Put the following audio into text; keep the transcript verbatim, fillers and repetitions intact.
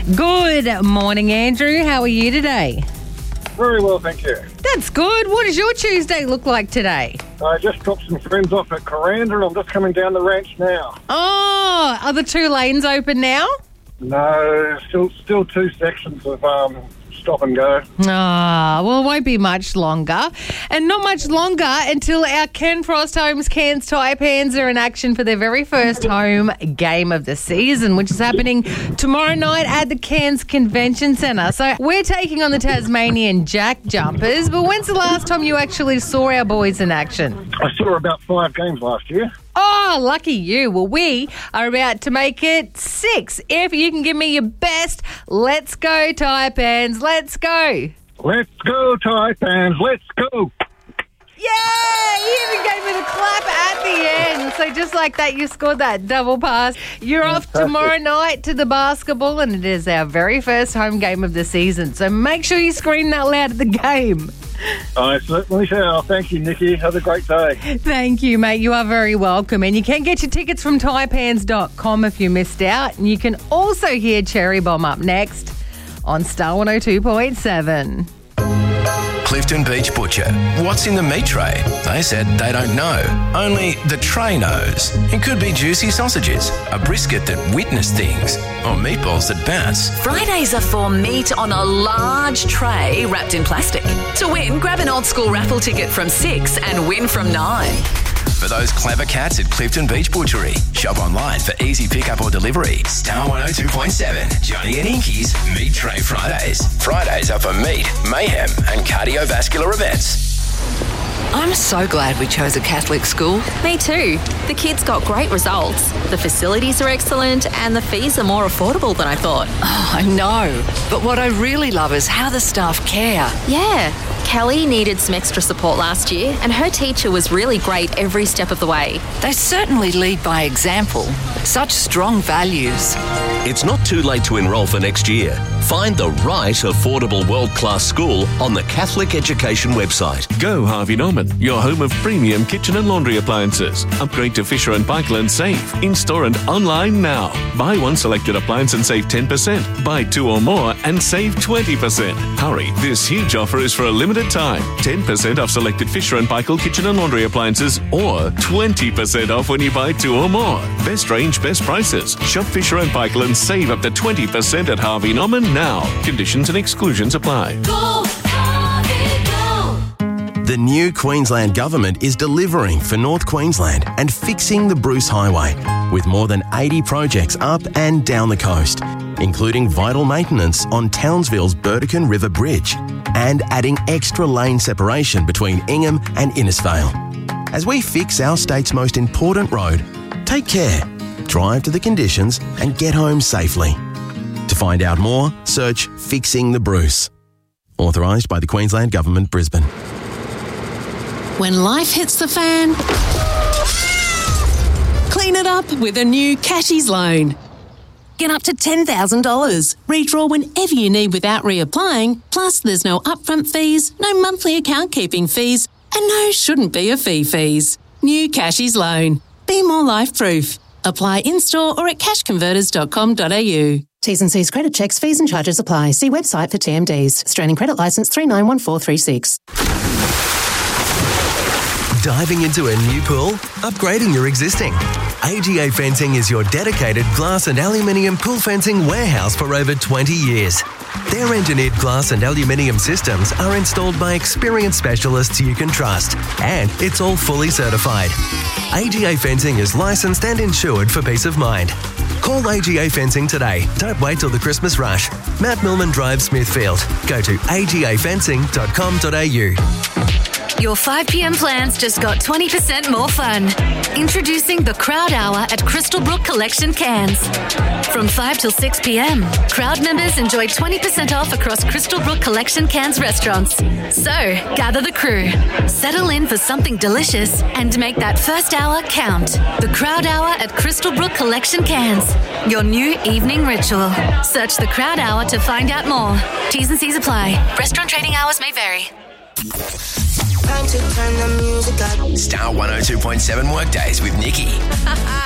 Good morning, Andrew. How are you today? Very well, thank you. That's good. What does your Tuesday look like today? I just dropped some friends off at Coranda and I'm just coming down the ranch now. Oh, are the two lanes open now? No, still still two sections of um, stop and go. Ah, well, it won't be much longer. And not much longer until our Ken Frost Homes Cairns Taipans are in action for their very first home game of the season, which is happening tomorrow night at the Cairns Convention Centre. So we're taking on the Tasmanian Jack Jumpers, but when's the last time you actually saw our boys in action? I saw about five games last year. Oh, lucky you. Well, we are about to make it six. If you can give me your best, let's go, Taipans. Let's go. Let's go, Taipans. Let's go. Yeah, you even gave me the clap at the end. So just like that, you scored that double pass. You're off tomorrow night to the basketball, and it is our very first home game of the season. So make sure you scream that loud at the game. I certainly shall. Thank you, Nikki. Have a great day. Thank you, mate. You are very welcome. And you can get your tickets from taipans dot com if you missed out. And you can also hear Cherry Bomb up next on Star one oh two point seven. Clifton Beach Butcher. What's in the meat tray? They said they don't know. Only the tray knows. It could be juicy sausages, a brisket that witnessed things, or meatballs that bounce. Fridays are for meat on a large tray wrapped in plastic. To win, grab an old school raffle ticket from six and win from nine. For those clever cats at Clifton Beach Butchery. Shop online for easy pickup or delivery. Star one oh two point seven. Johnny and Inky's Meat Tray Fridays. Fridays are for meat, mayhem and cardiovascular events. I'm so glad we chose a Catholic school. Me too. The kids got great results. The facilities are excellent and the fees are more affordable than I thought. Oh, I know. But what I really love is how the staff care. Yeah. Kelly needed some extra support last year and her teacher was really great every step of the way. They certainly lead by example. Such strong values. It's not too late to enrol for next year. Find the right affordable world-class school on the Catholic Education website. Go Harvey Norman, your home of premium kitchen and laundry appliances. Upgrade to Fisher and Paykel and save. In-store and online now. Buy one selected appliance and save ten percent. Buy two or more and save twenty percent. Hurry, this huge offer is for a limited time. ten percent off selected Fisher and Paykel kitchen and laundry appliances or twenty percent off when you buy two or more. Best range, best prices. Shop Fisher and Paykel and save up to twenty percent at Harvey Norman now. Conditions and exclusions apply. Go, Harvey, go. The new Queensland Government is delivering for North Queensland and fixing the Bruce Highway with more than eighty projects up and down the coast, including vital maintenance on Townsville's Burdekin River Bridge and adding extra lane separation between Ingham and Innisfail. As we fix our state's most important road, take care, drive to the conditions and get home safely. To find out more, search Fixing the Bruce. Authorised by the Queensland Government, Brisbane. When life hits the fan, clean it up with a new Cashies loan. Get up to ten thousand dollars. Redraw whenever you need without reapplying. Plus, there's no upfront fees, no monthly account keeping fees, and no shouldn't be a fee fees. New Cashies loan. Be more life-proof. Apply in-store or at cash converters dot com dot a u. T's and C's credit checks, fees and charges apply. See website for T M Ds. Australian Credit Licence three nine one four three six. Diving into a new pool? Upgrading your existing? A G A Fencing is your dedicated glass and aluminium pool fencing warehouse for over twenty years. Their engineered glass and aluminium systems are installed by experienced specialists you can trust, and it's all fully certified. A G A Fencing is licensed and insured for peace of mind. Call A G A Fencing today. Don't wait till the Christmas rush. Matt Millman Drive, Smithfield. Go to a g a fencing dot com dot a u. Your five p.m. plans just got twenty percent more fun. Introducing the Crowd Hour at Crystal Brook Collection Cairns. From five till six p.m, Crowd members enjoy twenty percent off across Crystal Brook Collection Cairns restaurants. So, gather the crew, settle in for something delicious, and make that first hour count. The Crowd Hour at Crystal Brook Collection Cairns. Your new evening ritual. Search the Crowd Hour to find out more. T's and C's apply. Restaurant trading hours may vary. Time to turn the music up. Star one oh two point seven Workdays with Nikki.